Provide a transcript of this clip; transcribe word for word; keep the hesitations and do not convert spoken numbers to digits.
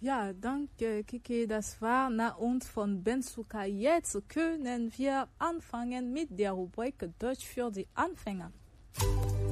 Ja, danke, Kiki. Das war nach uns von Benzuka. Jetzt können wir anfangen mit der Rubrik Deutsch für die Anfänger.